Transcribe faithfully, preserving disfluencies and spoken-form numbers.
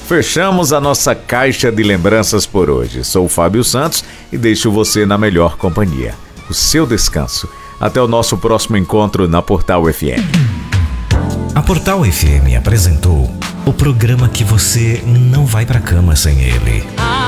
Fechamos a nossa caixa de lembranças por hoje. Sou o Fábio Santos e deixo você na melhor companhia, o seu descanso. Até o nosso próximo encontro na Portal F M. A Portal F M apresentou o programa que você não vai pra cama sem ele.